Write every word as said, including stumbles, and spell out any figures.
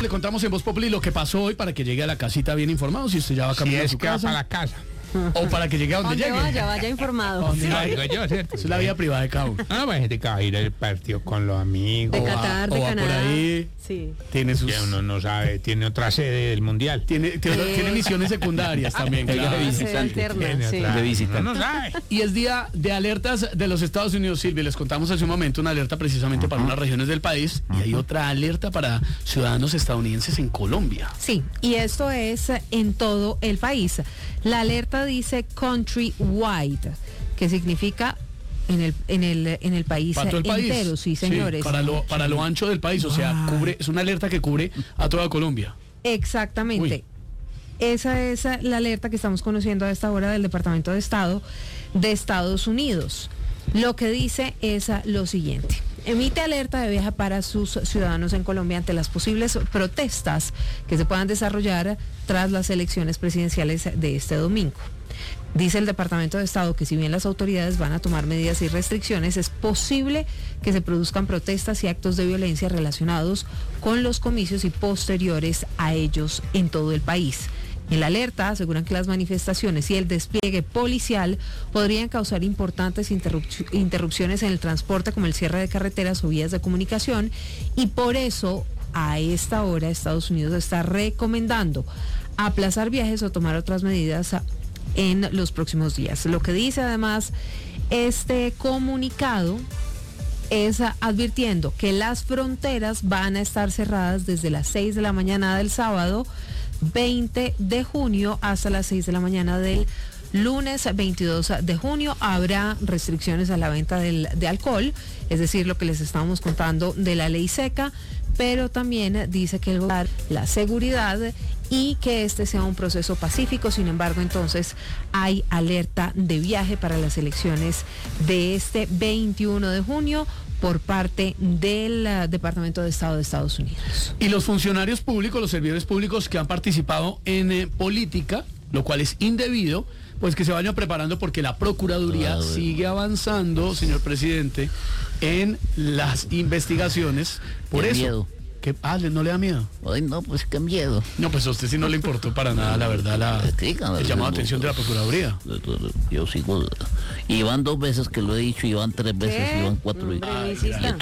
Le contamos en Voz Populi lo que pasó hoy para que llegue a la casita bien informado, si usted ya va a caminar Si a es su que va casa. para la casa. O para que llegue a donde Donde llegue. vaya, vaya informado. Donde Sí, vaya. digo yo, ¿cierto? Esa es la vida privada de cada uno. Ah, pues gente que va a ir al partido con los amigos. De O va- Qatar, o de va por Canadá. ahí. Sí. Tiene sus... Que uno no sabe, tiene otra sede del mundial. Tiene, tiene, Sí. tiene misiones secundarias también, Oiga, claro. de Sede visitante. alterna, Tiene sí. otra- De visitante. Uno no sabe. Y es día de alertas de los Estados Unidos, Silvia. Les contamos hace un momento una alerta precisamente para unas regiones del país y hay otra alerta para ciudadanos estadounidenses en Colombia. Sí, y esto es en todo el país. La alerta dice countrywide, que significa en el en el en el país Para todo el país. entero, sí, señores. para, lo, para lo ancho del país, o sea, cubre, es una alerta que cubre a toda Colombia. Exactamente. Uy. Esa es la alerta que estamos conociendo a esta hora del Departamento de Estado de Estados Unidos. Lo que dice es lo siguiente. Emite alerta de viaje para sus ciudadanos en Colombia ante las posibles protestas que se puedan desarrollar tras las elecciones presidenciales de este domingo. Dice el Departamento de Estado que si bien las autoridades van a tomar medidas y restricciones, es posible que se produzcan protestas y actos de violencia relacionados con los comicios y posteriores a ellos en todo el país. En la alerta aseguran que las manifestaciones y el despliegue policial podrían causar importantes interrup- interrupciones en el transporte, como el cierre de carreteras o vías de comunicación, y por eso a esta hora Estados Unidos está recomendando aplazar viajes o tomar otras medidas a- en los próximos días. Lo que dice además este comunicado es advirtiendo que las fronteras van a estar cerradas desde las seis de la mañana del sábado veinte de junio hasta las seis de la mañana del lunes veintidós de junio. Habrá restricciones a la venta del, de alcohol, es decir, lo que les estábamos contando de la ley seca, pero también dice que el gobierno la seguridad y que este sea un proceso pacífico. Sin embargo, entonces hay alerta de viaje para las elecciones de este veintiuno de junio por parte del uh, Departamento de Estado de Estados Unidos. Y los funcionarios públicos, los servidores públicos que han participado en eh, política, lo cual es indebido, pues que se vayan preparando porque la Procuraduría Ah, bueno. sigue avanzando, señor presidente, en las investigaciones. Por Qué eso. miedo. Que, ah, ¿le- ¿no le da miedo? Ay, no, pues qué miedo. No, pues a usted sí no le importó para nada, la verdad, la, Sí, claro, el llamado de no, atención de la Procuraduría. Yo sigo. Y van dos veces que lo he dicho, y van tres veces, ¿Qué? y van cuatro. y- Hombre, Luisista.